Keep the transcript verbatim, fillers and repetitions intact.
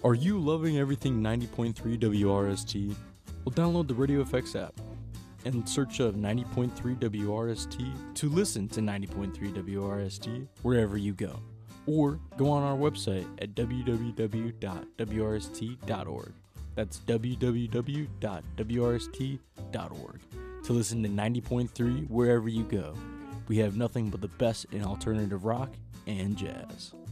Are you loving everything ninety point three W R S T? Well, download the Radio F X app and search up ninety point three W R S T to listen to ninety point three W R S T wherever you go. Or go on our website at w w w dot w r s t dot org. That's w w w dot w r s t dot org to listen to ninety point three wherever you go. We have nothing but the best in alternative rock and jazz.